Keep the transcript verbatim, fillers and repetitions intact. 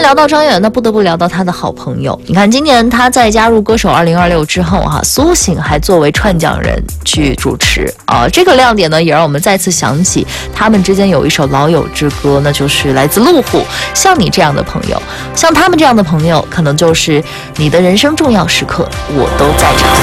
聊到张远，那不得不聊到他的好朋友。你看，今年他在加入《歌手二零二六》之后，哈、啊，苏醒还作为串讲人去主持啊，这个亮点呢，也让我们再次想起他们之间有一首老友之歌，那就是来自路虎。像你这样的朋友，像他们这样的朋友，可能就是你的人生重要时刻，我都在场。